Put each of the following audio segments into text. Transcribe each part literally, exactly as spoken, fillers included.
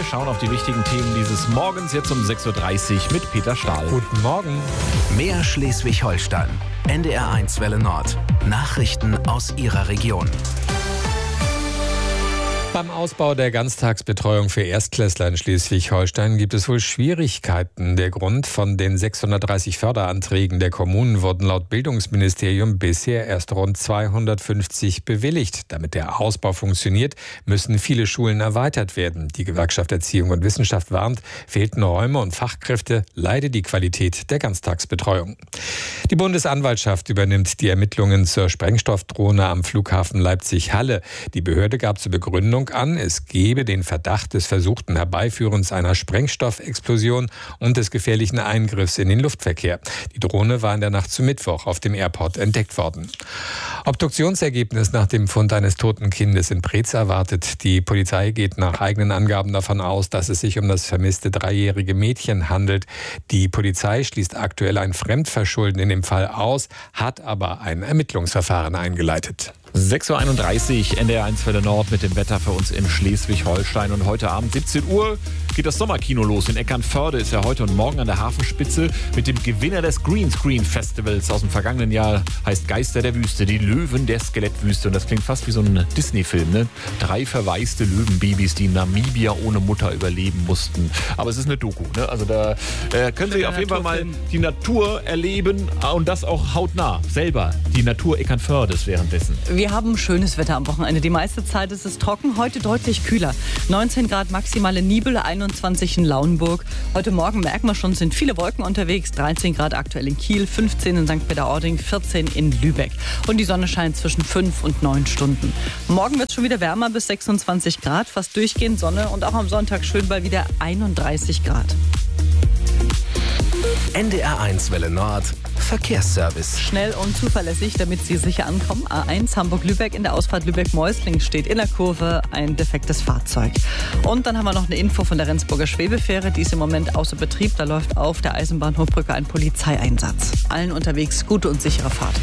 schauen auf die wichtigen Themen dieses Morgens, jetzt um sechs Uhr dreißig mit Peter Stahl. Guten Morgen. Mehr Schleswig-Holstein. N D R eins Welle Nord. Nachrichten aus Ihrer Region. Beim Ausbau der Ganztagsbetreuung für Erstklässler in Schleswig-Holstein gibt es wohl Schwierigkeiten. Der Grund: von den sechshundertdreißig Förderanträgen der Kommunen wurden laut Bildungsministerium bisher erst rund zweihundertfünfzig bewilligt. Damit der Ausbau funktioniert, müssen viele Schulen erweitert werden. Die Gewerkschaft Erziehung und Wissenschaft warnt, fehlten Räume und Fachkräfte, leide die Qualität der Ganztagsbetreuung. Die Bundesanwaltschaft übernimmt die Ermittlungen zur Sprengstoffdrohne am Flughafen Leipzig-Halle. Die Behörde gab zur Begründung an, es gebe den Verdacht des versuchten Herbeiführens einer Sprengstoffexplosion und des gefährlichen Eingriffs in den Luftverkehr. Die Drohne war in der Nacht zu Mittwoch auf dem Airport entdeckt worden. Obduktionsergebnis nach dem Fund eines toten Kindes in Preetz erwartet. Die Polizei geht nach eigenen Angaben davon aus, dass es sich um das vermisste dreijährige Mädchen handelt. Die Polizei schließt aktuell ein Fremdverschulden in dem Fall aus, hat aber ein Ermittlungsverfahren eingeleitet. sechs Uhr einunddreißig, N D R eins Welle Nord mit dem Wetter für uns in Schleswig-Holstein. Und heute Abend siebzehn Uhr geht das Sommerkino los. In Eckernförde ist ja heute und morgen an der Hafenspitze mit dem Gewinner des Greenscreen Festivals aus dem vergangenen Jahr. Heißt Geister der Wüste, die Löwen der Skelettwüste. Und das klingt fast wie so ein Disney-Film, ne? Drei verwaiste Löwenbabys, die in Namibia ohne Mutter überleben mussten. Aber es ist eine Doku, ne? Also da äh, können Sie auf jeden Fall mal die Natur erleben und das auch hautnah. Selber die Natur Eckernfördes währenddessen. Wir haben schönes Wetter am Wochenende. Die meiste Zeit ist es trocken, heute deutlich kühler. neunzehn Grad maximale Nibel, einundzwanzig in Lauenburg. Heute Morgen merken wir schon, sind viele Wolken unterwegs. dreizehn Grad aktuell in Kiel, fünfzehn in Sankt Peter-Ording, vierzehn in Lübeck. Und die Sonne scheint zwischen fünf und neun Stunden. Morgen wird es schon wieder wärmer, bis sechsundzwanzig Grad, fast durchgehend Sonne und auch am Sonntag schön bei wieder einunddreißig Grad. N D R eins Welle Nord. Verkehrsservice. Schnell und zuverlässig, damit Sie sicher ankommen. A eins Hamburg-Lübeck, in der Ausfahrt Lübeck-Mäusling steht in der Kurve ein defektes Fahrzeug. Und dann haben wir noch eine Info von der Rendsburger Schwebefähre. Die ist im Moment außer Betrieb. Da läuft auf der Eisenbahnhofbrücke ein Polizeieinsatz. Allen unterwegs gute und sichere Fahrt.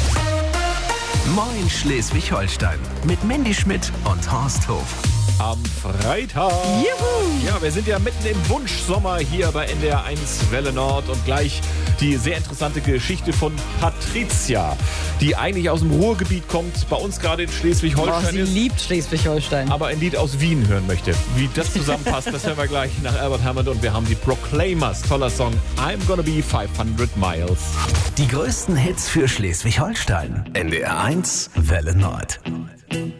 Moin Schleswig-Holstein. Mit Mandy Schmidt und Horst Hof. Am Freitag. Juhu. Ja, wir sind ja mitten im Wunschsommer hier bei N D R eins Welle Nord und gleich die sehr interessante Geschichte von Patricia, die eigentlich aus dem Ruhrgebiet kommt, bei uns gerade in Schleswig-Holstein oh, sie ist. Sie liebt Schleswig-Holstein. Aber ein Lied aus Wien hören möchte. Wie das zusammenpasst, das hören wir gleich nach Albert Hammond und wir haben die Proclaimers. Toller Song, I'm Gonna Be fünfhundert Miles. Die größten Hits für Schleswig-Holstein. N D R eins Welle Nord.